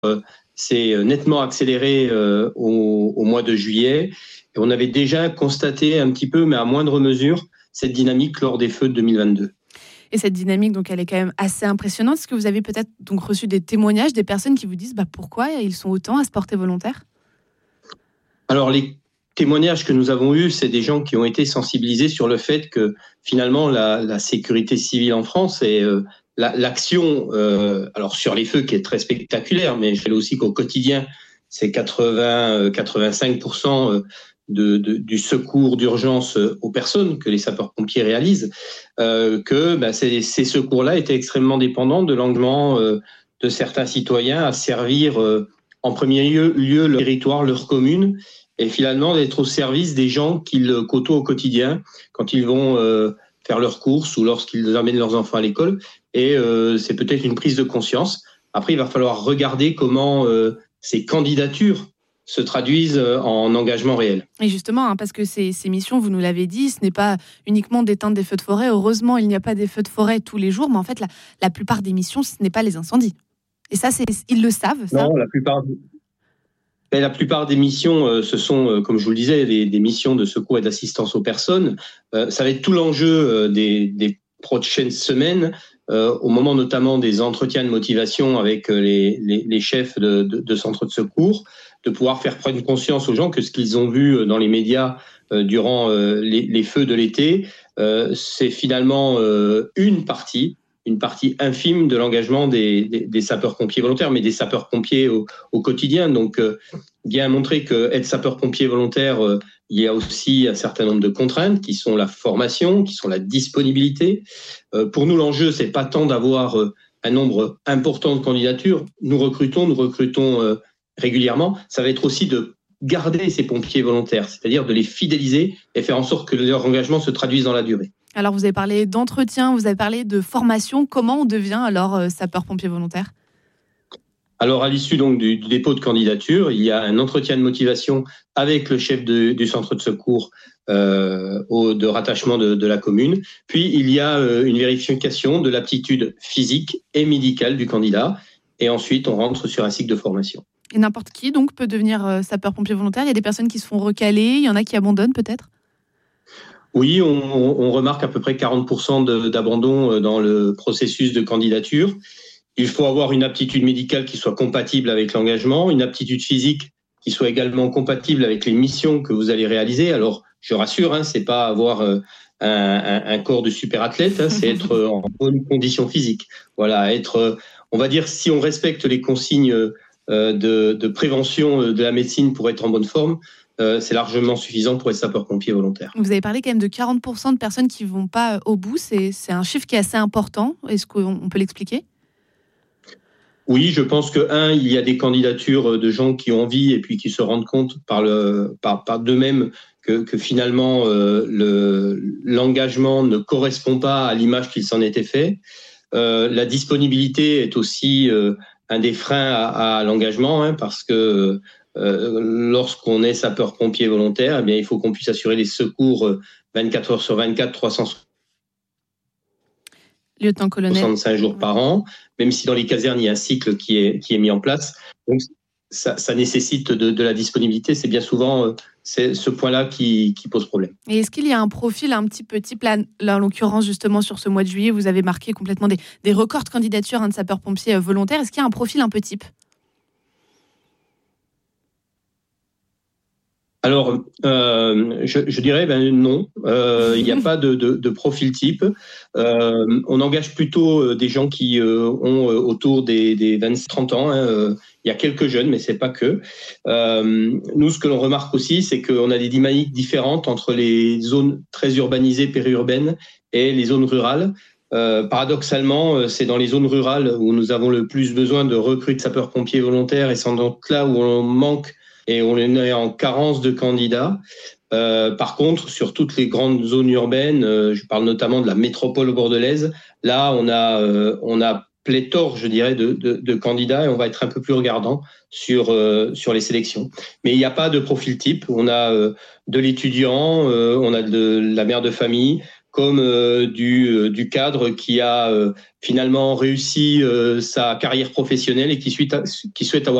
s'est nettement accéléré au mois de juillet. Et on avait déjà constaté un petit peu, mais à moindre mesure, cette dynamique lors des feux de 2022. Et cette dynamique, donc, elle est quand même assez impressionnante. Est-ce que vous avez peut-être donc reçu des témoignages des personnes qui vous disent pourquoi ils sont autant à se porter volontaires ? Alors, les témoignages que nous avons eus, c'est des gens qui ont été sensibilisés sur le fait que finalement la sécurité civile en France et l'action, alors sur les feux qui est très spectaculaire, mais je fais aussi qu'au quotidien, c'est 80-85% du secours d'urgence aux personnes que les sapeurs-pompiers réalisent, que ces secours-là étaient extrêmement dépendants de l'engagement de certains citoyens à servir en premier lieu leur territoire, leur commune, et finalement d'être au service des gens qu'ils côtoient au quotidien quand ils vont faire leurs courses ou lorsqu'ils amènent leurs enfants à l'école. Et c'est peut-être une prise de conscience. Après, il va falloir regarder comment ces candidatures se traduisent en engagement réel. Et justement, parce que ces missions, vous nous l'avez dit, ce n'est pas uniquement d'éteindre des feux de forêt. Heureusement, il n'y a pas des feux de forêt tous les jours, mais en fait, la plupart des missions, ce n'est pas les incendies. Et ça, ils le savent, ça ? Non, la plupart des missions, ce sont, comme je vous le disais, des missions de secours et d'assistance aux personnes. Ça va être tout l'enjeu des prochaines semaines, au moment notamment des entretiens de motivation avec les chefs de centres de secours, de pouvoir faire prendre conscience aux gens que ce qu'ils ont vu dans les médias durant les feux de l'été, c'est finalement une partie infime de l'engagement des sapeurs-pompiers volontaires, mais des sapeurs-pompiers au quotidien. Donc, bien montrer qu'être sapeur-pompier volontaire, il y a aussi un certain nombre de contraintes qui sont la formation, qui sont la disponibilité. Pour nous, l'enjeu, c'est pas tant d'avoir un nombre important de candidatures. Nous recrutons régulièrement. Ça va être aussi de garder ces pompiers volontaires, c'est-à-dire de les fidéliser et faire en sorte que leur engagement se traduise dans la durée. Alors, vous avez parlé d'entretien, vous avez parlé de formation. Comment on devient alors sapeur-pompier volontaire ? Alors, à l'issue donc du dépôt de candidature, il y a un entretien de motivation avec le chef du centre de secours de rattachement de la commune. Puis, il y a une vérification de l'aptitude physique et médicale du candidat. Et ensuite, on rentre sur un cycle de formation. Et n'importe qui, donc, peut devenir sapeur-pompier volontaire ? Il y a des personnes qui se font recaler, il y en a qui abandonnent peut-être ? Oui, on remarque à peu près 40% d'abandon dans le processus de candidature. Il faut avoir une aptitude médicale qui soit compatible avec l'engagement, une aptitude physique qui soit également compatible avec les missions que vous allez réaliser. Alors, je rassure, c'est pas avoir un corps de super athlète, c'est être en bonne condition physique. Voilà, on va dire, si on respecte les consignes de prévention de la médecine pour être en bonne forme, c'est largement suffisant pour être sapeur-pompier volontaire. Vous avez parlé quand même de 40% de personnes qui ne vont pas au bout. C'est un chiffre qui est assez important. Est-ce qu'on peut l'expliquer ? Oui, je pense que, il y a des candidatures de gens qui ont envie et puis qui se rendent compte par d'eux-mêmes que finalement l'engagement ne correspond pas à l'image qu'il s'en était fait. La disponibilité est aussi un des freins à l'engagement, parce que lorsqu'on est sapeur-pompier volontaire, eh bien, il faut qu'on puisse assurer les secours 24 heures sur 24, 365 jours par an, même si dans les casernes, il y a un cycle qui est mis en place. Donc, ça nécessite de la disponibilité. C'est bien souvent c'est ce point-là qui pose problème. Et est-ce qu'il y a un profil un petit peu type, là en l'occurrence, justement, sur ce mois de juillet, vous avez marqué complètement des records de candidatures de sapeurs-pompiers volontaires. Est-ce qu'il y a un profil un peu type ? Alors, je dirais non. Il n'y a pas de profil type. On engage plutôt des gens qui ont autour des 20-30 ans. Il y a quelques jeunes, mais c'est pas que. Nous, ce que l'on remarque aussi, c'est qu'on a des dynamiques différentes entre les zones très urbanisées, périurbaines, et les zones rurales. Paradoxalement, c'est dans les zones rurales où nous avons le plus besoin de recrues de sapeurs-pompiers volontaires, et c'est donc là où on manque et on est en carence de candidats. Par contre, sur toutes les grandes zones urbaines, je parle notamment de la métropole bordelaise, là, on a pléthore, je dirais, de candidats, et on va être un peu plus regardant sur les sélections. Mais il n'y a pas de profil type. On a de l'étudiant, on a de la mère de famille, comme du cadre qui a finalement réussi sa carrière professionnelle et qui souhaite avoir